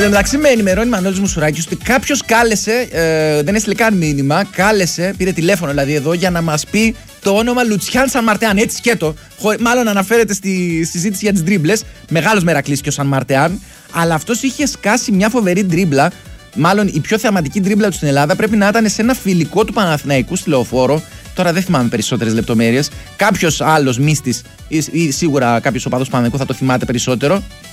Εν τω μεταξύ, με ενημερώνει Μανώλης Μουσουράκης ότι κάποιος κάλεσε, δεν έστειλε καν μήνυμα, κάλεσε, πήρε τηλέφωνο δηλαδή εδώ για να μας πει το όνομα Λουτσιάν Σαν Μαρτεάν. Έτσι σκέτο. Μάλλον αναφέρεται στη συζήτηση για τις ντρίμπλες. Μεγάλος μερακλής και ο Σαν Μαρτεάν. Αλλά αυτός είχε σκάσει μια φοβερή ντρίμπλα. Μάλλον η πιο θεαματική ντρίμπλα του στην Ελλάδα πρέπει να ήταν σε ένα φιλικό του Παναθηναϊκού στη Λεωφόρο. Τώρα δεν θυμάμαι περισσότερες λεπτομέρειες. Κάποιος άλλος μύστης ή σίγουρα κάποιος οπαδός Παναθηναϊκού θα το θυμάται περισσότερο.